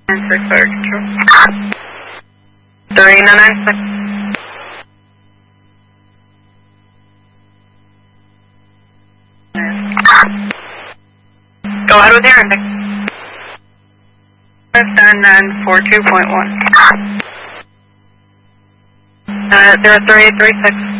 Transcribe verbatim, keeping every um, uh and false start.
nine six fire control. three nine nine six. Go ahead with your ending. seven nine four two point one. Uh, zero three three six.